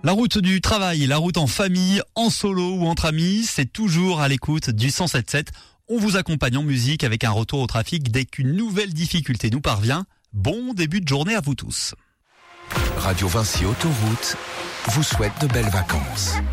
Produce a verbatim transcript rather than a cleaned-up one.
La route du travail, la route en famille, en solo ou entre amis, c'est toujours à l'écoute du cent sept sept. On vous accompagne en musique avec un retour au trafic dès qu'une nouvelle difficulté nous parvient. Bon début de journée à vous tous. Radio Vinci Autoroute vous souhaite de belles vacances.